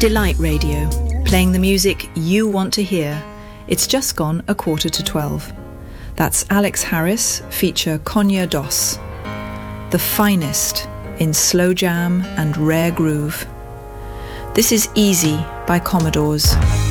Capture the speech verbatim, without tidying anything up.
Delight Radio, playing the music you want to hear. It's just gone a quarter to twelve. That's Alex Harris, feature Konya Dos. The finest in slow jam and rare groove. This is Easy by Commodores.